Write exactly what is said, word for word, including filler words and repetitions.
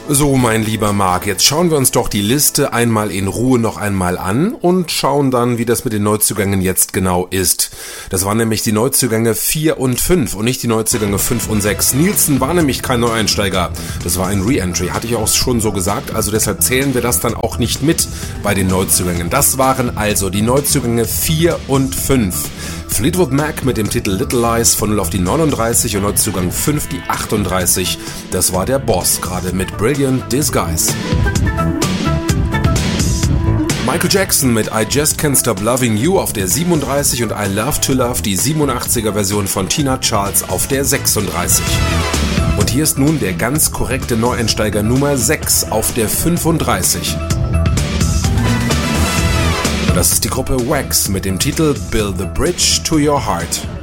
So, mein lieber Marc, jetzt schauen wir uns doch die Liste einmal in Ruhe noch einmal an und schauen dann, wie das mit den Neuzugängen jetzt genau ist. Das waren nämlich die Neuzugänge vier und fünf und nicht die Neuzugänge fünf und sechs. Nielsen war nämlich kein Neueinsteiger, das war ein Re-Entry, hatte ich auch schon so gesagt, also deshalb zählen wir das dann auch nicht mit bei den Neuzugängen. Das waren also die Neuzugänge vier und fünf. Fleetwood Mac mit dem Titel Little Lies von null auf die neununddreißig und Neuzugang fünf die achtunddreißig. Das war der Boss, gerade mit Brilliant Disguise. Michael Jackson mit I Just Can't Stop Loving You auf der siebenunddreißig und I Love to Love, die siebenundachtziger Version von Tina Charles, auf der sechsunddreißig. Und hier ist nun der ganz korrekte Neueinsteiger Nummer sechs auf der fünfunddreißig. Das ist die Gruppe Wax mit dem Titel Build the Bridge to Your Heart.